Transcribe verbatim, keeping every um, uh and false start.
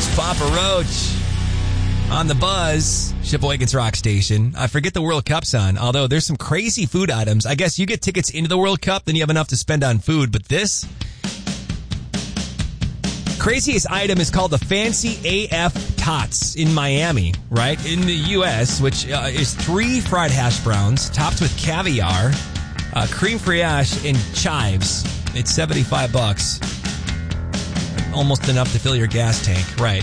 It's Papa Roach on the Buzz, Sheboygan's Rock Station. I forget the World Cup's on, although there's some crazy food items. I guess you get tickets into the World Cup, then you have enough to spend on food, but this craziest item is called the Fancy A F Tots in Miami, right? In the U S, which uh, is three fried hash browns topped with caviar, uh, cream fraiche, and chives. It's seventy-five bucks. Almost enough to fill your gas tank, right?